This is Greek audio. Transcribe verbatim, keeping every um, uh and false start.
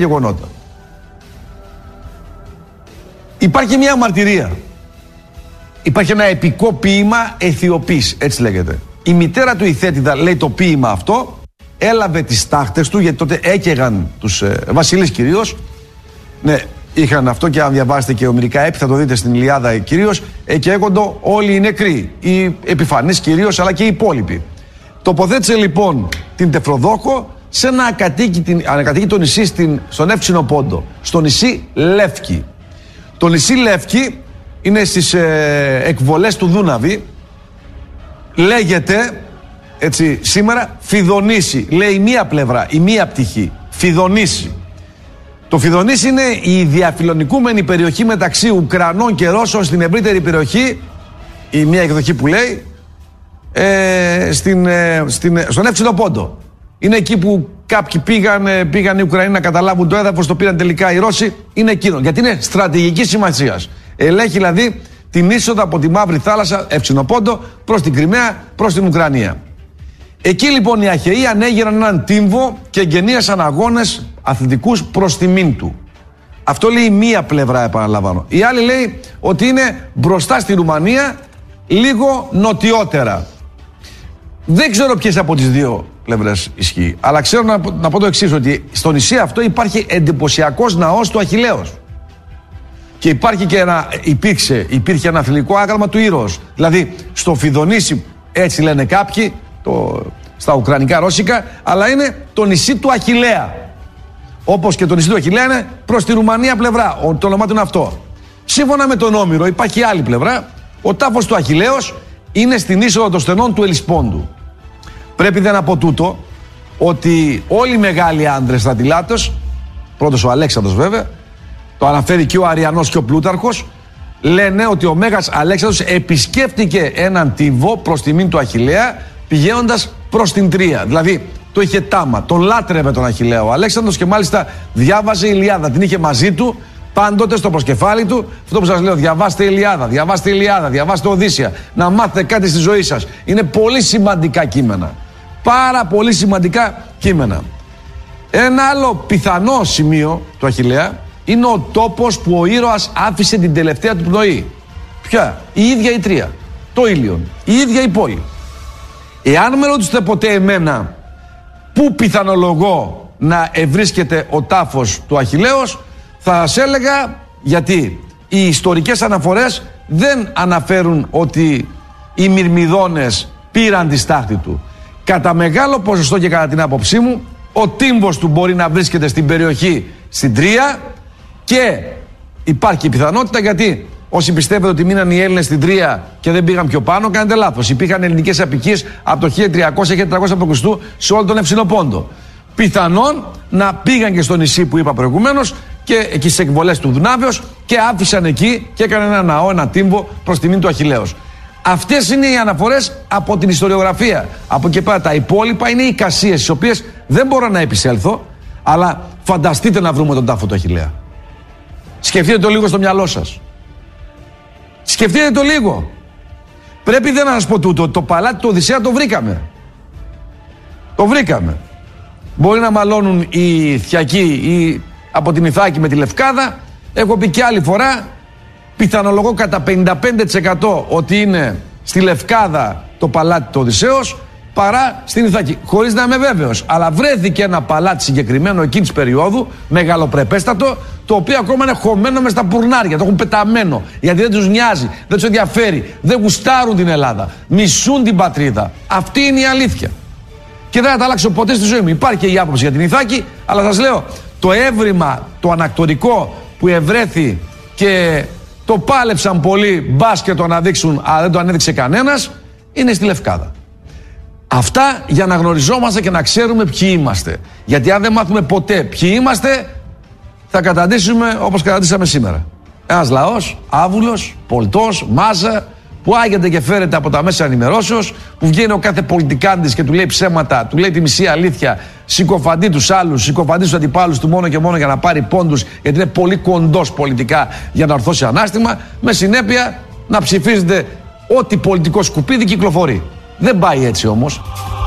γεγονότα. Υπάρχει μια μαρτυρία. Υπάρχει ένα επικό ποίημα Αιθιοπής, έτσι λέγεται. Η μητέρα του Ηθέτιδα, λέει το ποίημα αυτό, έλαβε τις τάχτες του, γιατί τότε έκαιγαν τους ε, βασιλείς κυρίως. Ναι, είχαν αυτό, και αν διαβάσετε και ομηρικά έπι θα το δείτε στην Ιλιάδα κυρίως, εκαίγοντο όλοι οι νεκροί, οι επιφανείς κυρίως, αλλά και οι υπόλοιποι. Τοποθέτησε λοιπόν την Τεφροδόκο σε ένα ανακατοίκητο νησί στην, στον Εύξηνο Πόντο, στο νησί Λεύκη. Το νησί Λεύκη είναι στις ε, εκβολές του Δούναβη. Λέγεται έτσι σήμερα Φιδονήσι. Λέει μία πλευρά, η μία πτυχή. Φιδονήσι. Το Φιδονήσι είναι η διαφιλονικούμενη περιοχή μεταξύ Ουκρανών και Ρώσων στην ευρύτερη περιοχή, η μία εκδοχή που λέει, ε, στην, ε, στην, στον Εύξηνο Πόντο. Είναι εκεί που κάποιοι πήγαν, πήγαν οι Ουκρανοί να καταλάβουν το έδαφος, το πήραν τελικά οι Ρώσοι. Είναι εκείνο. Γιατί είναι στρατηγική σημασία. Ελέγχει δηλαδή την είσοδο από τη Μαύρη Θάλασσα, Εύξηνο Πόντο, προς την Κριμαία, προς την Ουκρανία. Εκεί λοιπόν οι Αχαιοί ανέγειραν έναν τύμβο και εγγενίασαν αγώνες αθλητικούς προς τιμήν του. Αυτό λέει μία πλευρά, επαναλαμβάνω. Η άλλη λέει ότι είναι μπροστά στη Ρουμανία, λίγο νοτιότερα. Δεν ξέρω ποιες από τις δύο πλευρές ισχύει, αλλά ξέρω να, να πω το εξής, ότι στο νησί αυτό υπάρχει εντυπωσιακός ναός του Αχιλλέως. Και υπάρχει και ένα, υπήρξε, υπήρχε ένα θηλυκό άγαλμα του Ήρωος. Δηλαδή στο Φιδονήσι, έτσι λένε κάποιοι, το, στα ουκρανικά ρώσικα, αλλά είναι το νησί του Αχιλλέα. Όπως και το νησί του Αχιλλέα είναι προς τη Ρουμανία πλευρά. Ο, το όνομά του είναι αυτό. Σύμφωνα με τον Όμηρο, υπάρχει άλλη πλευρά. Ο τάφος του Αχιλλέως είναι στην είσοδο των στενών του Ελισπόντου. Πρέπει δε να πω τούτο, ότι όλοι οι μεγάλοι άνδρες στρατιλάτες, πρώτος ο Αλέξανδρος βέβαια, το αναφέρει και ο Αριανός και ο Πλούταρχος, λένε ότι ο Μέγας Αλέξανδρος επισκέφτηκε έναν τύμβο προς τιμήν του Αχιλλέα, πηγαίνοντας προς την Τρία. Δηλαδή το είχε τάμα, τον λάτρευε τον Αχιλλέα ο Αλέξανδρος, και μάλιστα διάβαζε η Ιλιάδα, την είχε μαζί του πάντοτε στο προσκεφάλι του. Αυτό που σας λέω, διαβάστε Ιλιάδα, διαβάστε Ιλιάδα, διαβάστε Οδύσσια, να μάθετε κάτι στη ζωή σας. Είναι πολύ σημαντικά κείμενα. Πάρα πολύ σημαντικά κείμενα. Ένα άλλο πιθανό σημείο του Αχιλλέα είναι ο τόπος που ο ήρωας άφησε την τελευταία του πνοή. Ποια? Η ίδια η Τρία. Το Ήλιον. Η ίδια η πόλη. Εάν με ρωτήσετε ποτέ εμένα πού πιθανολογώ να ευρίσκεται ο τάφος του Αχιλλέως, θα σας έλεγα, γιατί οι ιστορικές αναφορές δεν αναφέρουν ότι οι Μυρμηδόνες πήραν τη στάχτη του. Κατά μεγάλο ποσοστό, και κατά την άποψή μου, ο τύμβος του μπορεί να βρίσκεται στην περιοχή στην Τρία, και υπάρχει πιθανότητα, γιατί όσοι πιστεύετε ότι μείναν οι Έλληνες στην Τρία και δεν πήγαν πιο πάνω, κάνετε λάθος. Υπήρχαν ελληνικές αποικίες από το χίλια τριακόσια χίλια τετρακόσια π.Χ. σε όλο τον Εύξηνο Πόντο. Πιθανόν να πήγαν και στο νησί που είπα προηγουμένως, και εκεί στις εκβολές του Δουνάβεως, και άφησαν εκεί και έκαναν ένα ναό, ένα τύμβο προς τιμήν του Αχιλλέως. Αυτές είναι οι αναφορές από την ιστοριογραφία. Από εκεί πέρα τα υπόλοιπα είναι εικασίες, στις οποίες δεν μπορώ να επισέλθω, αλλά φανταστείτε να βρούμε τον τάφο του Αχιλλέα. Σκεφτείτε το λίγο στο μυαλό σας. Σκεφτείτε το λίγο. Πρέπει δεν να σας πω τούτο, το παλάτι του Οδυσσέα το βρήκαμε. Το βρήκαμε. Μπορεί να μαλώνουν οι Θιακοί ή από την Ιθάκη με τη Λευκάδα. Έχω πει και άλλη φορά, πιθανολογώ κατά πενήντα πέντε τοις εκατό ότι είναι στη Λευκάδα το παλάτι του Οδυσσέως, παρά στην Ιθάκη. Χωρίς να είμαι βέβαιος. Αλλά βρέθηκε ένα παλάτι συγκεκριμένο εκείνης της περίοδου, μεγαλοπρεπέστατο, το οποίο ακόμα είναι χωμένο μες στα πουρνάρια. Το έχουν πεταμένο. Γιατί δεν τους νοιάζει, δεν τους ενδιαφέρει, δεν γουστάρουν την Ελλάδα. Μισούν την πατρίδα. Αυτή είναι η αλήθεια. Και δεν θα τα αλλάξω ποτέ στη ζωή μου. Υπάρχει και η άποψη για την Ιθάκη, αλλά σας λέω, το έβριμα, το ανακτορικό που ευρέθη και το πάλεψαν πολλοί, μπας και το αναδείξουν, αλλά δεν το ανέδειξε κανένας, είναι στη Λευκάδα. Αυτά για να γνωριζόμαστε και να ξέρουμε ποιοι είμαστε. Γιατί αν δεν μάθουμε ποτέ ποιοι είμαστε, θα καταντήσουμε όπως καταντήσαμε σήμερα. Ένας λαός, άβουλος, πολτός, μάζα, που άγεται και φέρεται από τα μέσα ενημερώσεως, που βγαίνει ο κάθε πολιτικάντης και του λέει ψέματα, του λέει τη μισή αλήθεια, συκοφαντεί τους άλλους, συκοφαντεί τους αντιπάλους του μόνο και μόνο για να πάρει πόντους, γιατί είναι πολύ κοντός πολιτικά για να ορθώσει ανάστημα, με συνέπεια να ψηφίζετε ό,τι πολιτικό σκουπίδι κυκλοφορεί. Δεν πάει έτσι όμως.